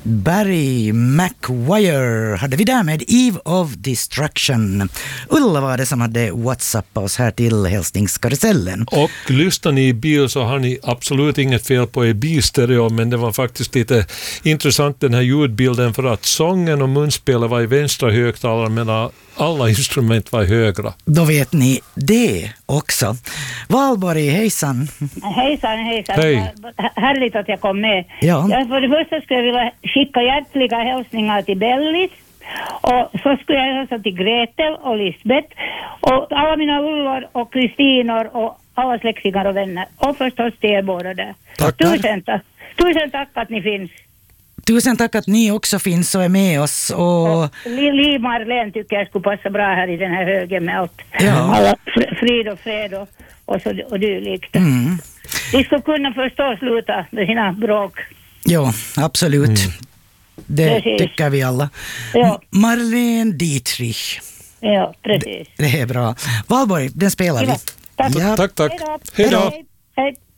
Barry McGuire hade vi där med Eve of Destruction. Ulla var det som hade WhatsAppat oss här till hälsningskarusellen. Och lyssnar ni i bil så har ni absolut inget fel på er bilstereo, men det var faktiskt lite intressant den här ljudbilden för att sången och munspelet var i vänstra högtalaren medan alla instrument var i högra. Då vet ni det också. Valborg, hejsan. Hejsan. Hej. Härligt att jag kom med. Ja. För det första skulle jag vilja skicka hjärtliga hälsningar till Bellis. Och så skulle jag hälsa till Gretel och Lisbeth. Och alla mina Ullor och Kristinor och alla släktingar och vänner. Och förstås till er båda där. Tusen tack att ni finns. Tusen tack att ni också finns och är med oss. Och Li Marlene tycker jag skulle passa bra här i den här högen med allt. Ja. Alla frid och fred och dylikt. Vi ska kunna förstås sluta med sina bråk. Ja, absolut. Det Precis. tycker vi alla. Ja. Marlene Dietrich. Ja, precis. Det är bra. Valborg, den spelar vi. Tack. Ja. Tack. Hej då. Hej då. Hej.